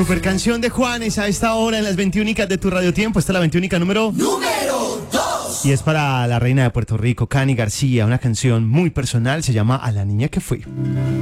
Super canción de Juanes a esta hora en las 21 de tu Radio Tiempo. Esta es la 21 número 2. Y es para la reina de Puerto Rico, Cani García, una canción muy personal, se llama A la niña que fui.